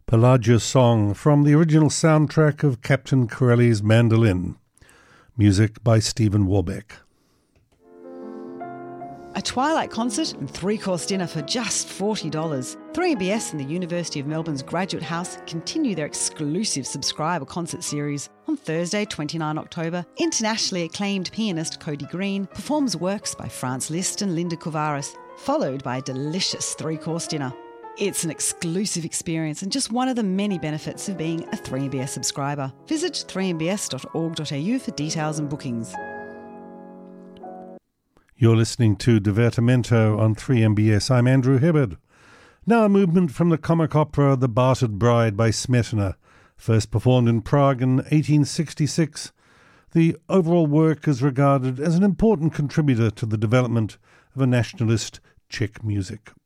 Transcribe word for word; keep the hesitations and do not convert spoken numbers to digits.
Pelagia's Song from the original soundtrack of Captain Corelli's Mandolin. Music by Stephen Warbeck. A Twilight concert and three-course dinner for just forty dollars. three M B S and the University of Melbourne's Graduate House continue their exclusive subscriber concert series. On Thursday, the twenty-ninth of October, internationally acclaimed pianist Cody Green performs works by Franz Liszt and Linda Kovaris, followed by a delicious three-course dinner. It's an exclusive experience and just one of the many benefits of being a three M B S subscriber. Visit three m b s dot org dot a u for details and bookings. You're listening to Divertimento on three M B S. I'm Andrew Hibbard. Now a movement from the comic opera The Bartered Bride by Smetana, first performed in Prague in eighteen sixty-six. The overall work is regarded as an important contributor to the development of a nationalist Czech music.